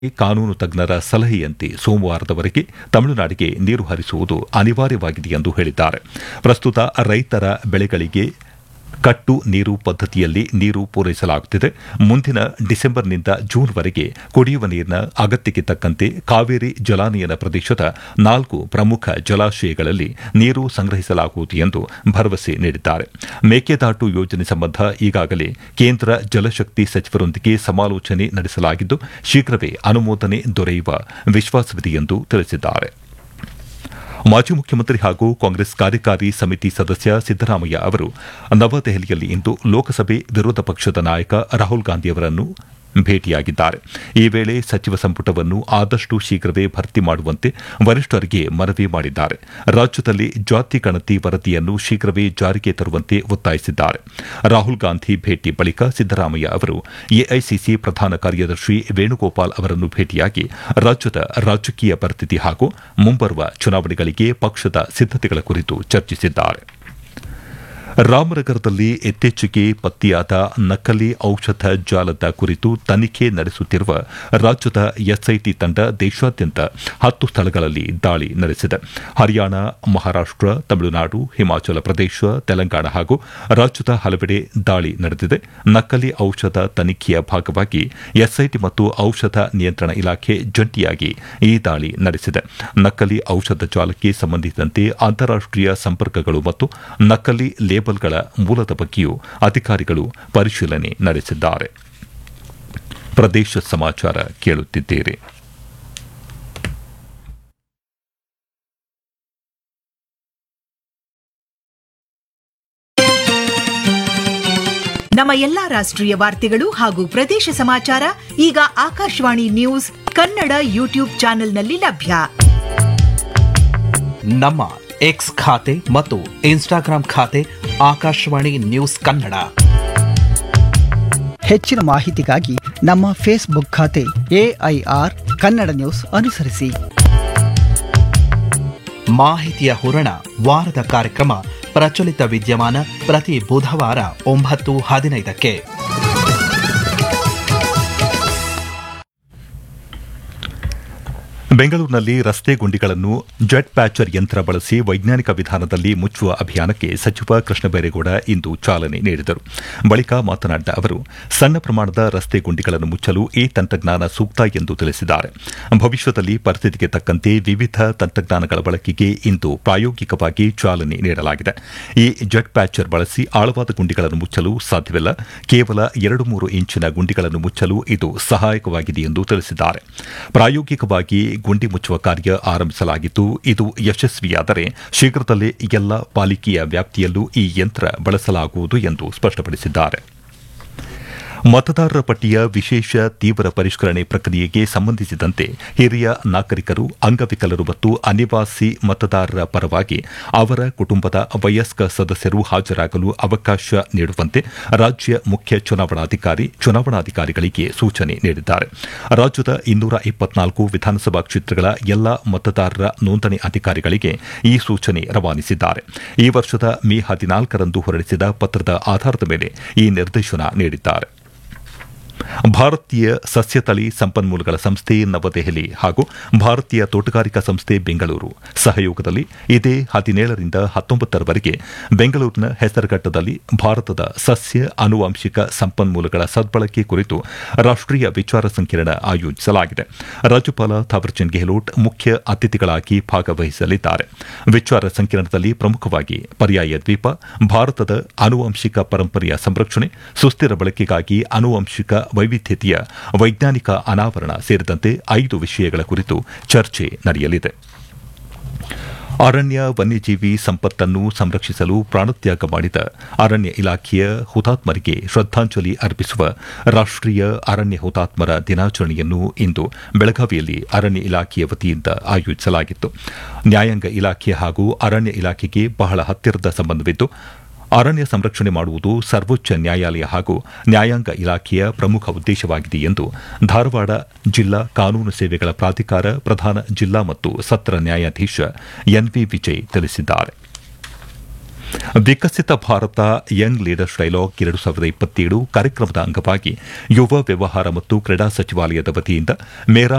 ಕಾನೂನು ತಜ್ಞರ ಸಲಹೆಯಂತೆ ಸೋಮವಾರದವರೆಗೆ ತಮಿಳುನಾಡಿಗೆ ನೀರು ಹರಿಸುವುದು ಅನಿವಾರ್ಯವಾಗಿದೆ ಎಂದು ಹೇಳಿದ್ದಾರೆ. ಪ್ರಸ್ತುತ ರೈತರ ಬೆಳೆಗಳಿಗೆ ಕಟ್ಟು ನೀರು ಪದ್ದತಿಯಲ್ಲಿ ನೀರು ಪೂರೈಸಲಾಗುತ್ತಿದೆ. ಮುಂದಿನ ಡಿಸೆಂಬರ್ನಿಂದ ಜೂನ್ವರೆಗೆ ಕುಡಿಯುವ ನೀರಿನ ಅಗತ್ಯಕ್ಕೆ ತಕ್ಕಂತೆ ಕಾವೇರಿ ಜಲಾನಯನ ಪ್ರದೇಶದ 4 ಪ್ರಮುಖ ಜಲಾಶಯಗಳಲ್ಲಿ ನೀರು ಸಂಗ್ರಹಿಸಲಾಗುವುದು ಎಂದು ಭರವಸೆ ನೀಡಿದ್ದಾರೆ. ಮೇಕೆದಾಟು ಯೋಜನೆ ಸಂಬಂಧ ಈಗಾಗಲೇ ಕೇಂದ್ರ ಜಲಶಕ್ತಿ ಸಚಿವರೊಂದಿಗೆ ಸಮಾಲೋಚನೆ ನಡೆಸಲಾಗಿದ್ದು, ಶೀಘ್ರವೇ ಅನುಮೋದನೆ ದೊರೆಯುವ ವಿಶ್ವಾಸವಿದೆ ಎಂದು ತಿಳಿಸಿದ್ದಾರೆ. ಮಾಜಿ ಮುಖ್ಯಮಂತ್ರಿ ಹಾಗೂ ಕಾಂಗ್ರೆಸ್ ಕಾರ್ಯಕಾರಿ ಸಮಿತಿ ಸದಸ್ಯ ಸಿದ್ದರಾಮಯ್ಯ ಅವರು ನವದೆಹಲಿಯಲ್ಲಿ ಇಂದು ಲೋಕಸಭೆ ವಿರೋಧ ಪಕ್ಷದ ನಾಯಕ ರಾಹುಲ್ ಗಾಂಧಿಯವರನ್ನು ಭೇಟಿಯಾಗಿದ್ದಾರೆ. ಈ ವೇಳೆ ಸಚಿವ ಸಂಪುಟವನ್ನು ಆದಷ್ಟು ಶೀಘ್ರವೇ ಭರ್ತಿ ಮಾಡುವಂತೆ ವರಿಷ್ಠರಿಗೆ ಮನವಿ ಮಾಡಿದ್ದಾರೆ. ರಾಜ್ಯದಲ್ಲಿ ಜಾತಿ ಗಣತಿ ವರದಿಯನ್ನು ಶೀಘ್ರವೇ ಜಾರಿಗೆ ತರುವಂತೆ ಒತ್ತಾಯಿಸಿದ್ದಾರೆ. ರಾಹುಲ್ ಗಾಂಧಿ ಭೇಟಿ ಬಳಿಕ ಸಿದ್ದರಾಮಯ್ಯ ಅವರು ಎಐಸಿಸಿ ಪ್ರಧಾನ ಕಾರ್ಯದರ್ಶಿ ವೇಣುಗೋಪಾಲ್ ಅವರನ್ನು ಭೇಟಿಯಾಗಿ ರಾಜ್ಯದ ರಾಜಕೀಯ ಪರಿಸ್ಥಿತಿ ಹಾಗೂ ಮುಂಬರುವ ಚುನಾವಣೆಗಳಿಗೆ ಪಕ್ಷದ ಸಿದ್ದತೆಗಳ ಕುರಿತು ಚರ್ಚಿಸಿದ್ದಾರೆ. ರಾಮನಗರದಲ್ಲಿ ಇತ್ತೀಚೆಗೆ ಪತ್ತೆಯಾದ ನಕಲಿ ಔಷಧ ಜಾಲದ ಕುರಿತು ತನಿಖೆ ನಡೆಸುತ್ತಿರುವ ರಾಜ್ಯದ ಎಸ್ಐಟಿ ತಂಡ ದೇಶಾದ್ಯಂತ 10 ಸ್ಥಳಗಳಲ್ಲಿ ದಾಳಿ ನಡೆಸಿದೆ. ಹರಿಯಾಣ, ಮಹಾರಾಷ್ಟ್ರ, ತಮಿಳುನಾಡು, ಹಿಮಾಚಲ ಪ್ರದೇಶ, ತೆಲಂಗಾಣ ಹಾಗೂ ರಾಜ್ಯದ ಹಲವೆಡೆ ದಾಳಿ ನಡೆದಿದೆ. ನಕಲಿ ಔಷಧ ತನಿಖೆಯ ಭಾಗವಾಗಿ ಎಸ್ಐಟಿ ಮತ್ತು ಔಷಧ ನಿಯಂತ್ರಣ ಇಲಾಖೆ ಜಂಟಿಯಾಗಿ ಈ ದಾಳಿ ನಡೆಸಿದೆ. ನಕಲಿ ಔಷಧ ಜಾಲಕ್ಕೆ ಸಂಬಂಧಿಸಿದಂತೆ ಅಂತಾರಾಷ್ಟೀಯ ಸಂಪರ್ಕಗಳು ಮತ್ತು ನಕಲಿ ಲೇಬಲ್ಗಳ ಮೂಲದ ಬಗ್ಗೆಯೂ ಅಧಿಕಾರಿಗಳು ಪರಿಶೀಲನೆ ನಡೆಸಿದ್ದಾರೆ. ಪ್ರದೇಶ ಸಮಾಚಾರ ಕೇಳುತ್ತಿದ್ದೀರಿ. ನಮ್ಮ ಎಲ್ಲಾ ರಾಷ್ಟ್ರೀಯ ವಾರ್ತೆಗಳು ಹಾಗೂ ಪ್ರದೇಶ ಸಮಾಚಾರ ಈಗ ಆಕಾಶವಾಣಿ ನ್ಯೂಸ್ ಕನ್ನಡ ಯೂಟ್ಯೂಬ್ ಚಾನೆಲ್ನಲ್ಲಿ ಲಭ್ಯ. ನಮ್ಮ ಎಕ್ಸ್ ಖಾತೆ ಮತ್ತು ಇನ್ಸ್ಟಾಗ್ರಾಂ ಖಾತೆ ಆಕಾಶವಾಣಿ ನ್ಯೂಸ್ ಕನ್ನಡ. ಹೆಚ್ಚಿನ ಮಾಹಿತಿಗಾಗಿ ನಮ್ಮ ಫೇಸ್ಬುಕ್ ಖಾತೆ ಎಐಆರ್ ಕನ್ನಡ ನ್ಯೂಸ್ ಅನುಸರಿಸಿ. ಮಾಹಿತಿಯ ಹೂರಣ ವಾರದ ಕಾರ್ಯಕ್ರಮ ಪ್ರಚಲಿತ ವಿದ್ಯಮಾನ ಪ್ರತಿ ಬುಧವಾರ 9:15ಕ್ಕೆ. ಬೆಂಗಳೂರಿನಲ್ಲಿ ರಸ್ತೆ ಗುಂಡಿಗಳನ್ನು ಜೆಟ್ ಪ್ಯಾಚರ್ ಯಂತ್ರ ಬಳಸಿ ವೈಜ್ಞಾನಿಕ ವಿಧಾನದಲ್ಲಿ ಮುಚ್ಚುವ ಅಭಿಯಾನಕ್ಕೆ ಸಚಿವ ಕೃಷ್ಣ ಬೈರೇಗೌಡ ಇಂದು ಚಾಲನೆ ನೀಡಿದರು. ಬಳಿಕ ಮಾತನಾಡಿದ ಅವರು, ಸಣ್ಣ ಪ್ರಮಾಣದ ರಸ್ತೆ ಗುಂಡಿಗಳನ್ನು ಮುಚ್ಚಲು ಈ ತಂತ್ರಜ್ಞಾನ ಸೂಕ್ತ ಎಂದು ತಿಳಿಸಿದ್ದಾರೆ. ಭವಿಷ್ಯದಲ್ಲಿ ಪರಿಸ್ಥಿತಿಗೆ ತಕ್ಕಂತೆ ವಿವಿಧ ತಂತ್ರಜ್ಞಾನಗಳ ಬಳಕೆಗೆ ಇಂದು ಪ್ರಾಯೋಗಿಕವಾಗಿ ಚಾಲನೆ ನೀಡಲಾಗಿದೆ. ಈ ಜೆಟ್ ಪ್ಯಾಚರ್ ಬಳಸಿ ಆಳವಾದ ಗುಂಡಿಗಳನ್ನು ಮುಚ್ಚಲು ಸಾಧ್ಯವಿಲ್ಲ. ಕೇವಲ 2-3 ಇಂಚಿನ ಗುಂಡಿಗಳನ್ನು ಮುಚ್ಚಲು ಇದು ಸಹಾಯಕವಾಗಿದೆ ಎಂದು ತಿಳಿಸಿದ್ದಾರೆ. ಪ್ರಾಯೋಗಿಕವಾಗಿ ಗುಂಡಿ ಮುಚ್ಚುವ ಕಾರ್ಯ ಆರಂಭಿಸಲಾಗಿದ್ದು, ಇದು ಯಶಸ್ವಿಯಾದರೆ ಶೀಘ್ರದಲ್ಲೇ ಎಲ್ಲ ಪಾಲಿಕೆಯ ವ್ಯಾಪ್ತಿಯಲ್ಲೂ ಈ ಯಂತ್ರ ಬಳಸಲಾಗುವುದು ಎಂದು ಸ್ಪಷ್ಟಪಡಿಸಿದ್ದಾರೆ. ಮತದಾರರ ಪಟ್ಟಿಯ ವಿಶೇಷ ತೀವ್ರ ಪರಿಷ್ಕರಣೆ ಪ್ರಕ್ರಿಯೆಗೆ ಸಂಬಂಧಿಸಿದಂತೆ ಹಿರಿಯ ನಾಗರಿಕರು, ಅಂಗವಿಕಲರು ಮತ್ತು ಅನಿವಾಸಿ ಮತದಾರರ ಪರವಾಗಿ ಅವರ ಕುಟುಂಬದ ವಯಸ್ಕ ಸದಸ್ಯರು ಹಾಜರಾಗಲು ಅವಕಾಶ ನೀಡುವಂತೆ ರಾಜ್ಯ ಮುಖ್ಯ ಚುನಾವಣಾಧಿಕಾರಿಗಳಿಗೆ ಸೂಚನೆ ನೀಡಿದ್ದಾರೆ. ರಾಜ್ಯದ 224 ವಿಧಾನಸಭಾ ಕ್ಷೇತ್ರಗಳ ಎಲ್ಲಾ ಮತದಾರರ ನೋಂದಣಿ ಅಧಿಕಾರಿಗಳಿಗೆ ಈ ಸೂಚನೆ ರವಾನಿಸಿದ್ದಾರೆ. ಈ ವರ್ಷದ ಮೇ 14ರಂದು ಹೊರಡಿಸಿದ ಪತ್ರದ ಆಧಾರದ ಮೇಲೆ ಈ ನಿರ್ದೇಶನ ನೀಡಿದ್ದಾರೆ. ಭಾರತೀಯ ಸಸ್ಯತಳಿ ಸಂಪನ್ಮೂಲಗಳ ಸಂಸ್ಥೆ ನವದೆಹಲಿ ಹಾಗೂ ಭಾರತೀಯ ತೋಟಗಾರಿಕಾ ಸಂಸ್ಥೆ ಬೆಂಗಳೂರು ಸಹಯೋಗದಲ್ಲಿ ಇದೇ 17ರಿಂದ 19ರವರೆಗೆ ಬೆಂಗಳೂರಿನ ಹೆಸರಘಟ್ಟದಲ್ಲಿ ಭಾರತದ ಸಸ್ಯ ಆನುವಂಶಿಕ ಸಂಪನ್ಮೂಲಗಳ ಸದ್ಬಳಕೆ ಕುರಿತು ರಾಷ್ಟೀಯ ವಿಚಾರ ಸಂಕಿರಣ ಆಯೋಜಿಸಲಾಗಿದೆ. ರಾಜ್ಯಪಾಲ ಥಾವರ್ಚಂದ್ ಗೆಹ್ಲೋಟ್ ಮುಖ್ಯ ಅತಿಥಿಗಳಾಗಿ ಭಾಗವಹಿಸಲಿದ್ದಾರೆ. ವಿಚಾರ ಸಂಕಿರಣದಲ್ಲಿ ಪ್ರಮುಖವಾಗಿ ಪರ್ಯಾಯ ದ್ವೀಪ, ಭಾರತದ ಆನುವಂಶಿಕ ಪರಂಪರೆಯ ಸಂರಕ್ಷಣೆ, ಸುಸ್ಥಿರ ಬಳಕೆಗಾಗಿ ಆನುವಂಶಿಕ ವೈವಿಧ್ಯತೆಯ ವೈಜ್ಞಾನಿಕ ಅನಾವರಣ ಸೇರಿದಂತೆ 5 ವಿಷಯಗಳ ಕುರಿತು ಚರ್ಚೆ ನಡೆಯಲಿದೆ. ಅರಣ್ಯ ವನ್ಯಜೀವಿ ಸಂಪತ್ತನ್ನು ಸಂರಕ್ಷಿಸಲು ಪ್ರಾಣತ್ಯಾಗ ಮಾಡಿದ ಅರಣ್ಯ ಇಲಾಖೆಯ ಹುತಾತ್ಮರಿಗೆ ಶ್ರದ್ದಾಂಜಲಿ ಅರ್ಪಿಸುವ ರಾಷ್ಟೀಯ ಅರಣ್ಯ ಹುತಾತ್ಮರ ದಿನಾಚರಣೆಯನ್ನು ಇಂದು ಬೆಳಗಾವಿಯಲ್ಲಿ ಅರಣ್ಯ ಇಲಾಖೆಯ ವತಿಯಿಂದ ಆಯೋಜಿಸಲಾಗಿತ್ತು. ನ್ಯಾಯಾಂಗ ಇಲಾಖೆ ಹಾಗೂ ಅರಣ್ಯ ಇಲಾಖೆಗೆ ಬಹಳ ಹತ್ತಿರದ ಸಂಬಂಧವಿದ್ದು, ಅರಣ್ಯ ಸಂರಕ್ಷಣೆ ಮಾಡುವುದು ಸರ್ವೋಚ್ಚ ನ್ಯಾಯಾಲಯ ಹಾಗೂ ನ್ಯಾಯಾಂಗ ಇಲಾಖೆಯ ಪ್ರಮುಖ ಉದ್ದೇಶವಾಗಿದೆ ಎಂದು ಧಾರವಾಡ ಜಿಲ್ಲಾ ಕಾನೂನು ಸೇವೆಗಳ ಪ್ರಾಧಿಕಾರ ಪ್ರಧಾನ ಜಿಲ್ಲಾ ಮತ್ತು ಸತ್ರ ನ್ಯಾಯಾಧೀಶ ಎನ್ವಿ ವಿಜಯ್ ತಿಳಿಸಿದ್ದಾರೆ. ವಿಕಸಿತ ಭಾರತ ಯಂಗ್ ಲೀಡರ್ಸ್ ಡೈಲಾಗ್ 2027 ಕಾರ್ಯಕ್ರಮದ ಅಂಗವಾಗಿ ಯುವ ವ್ಯವಹಾರ ಮತ್ತು ಕ್ರೀಡಾ ಸಚಿವಾಲಯದ ವತಿಯಿಂದ ಮೇರಾ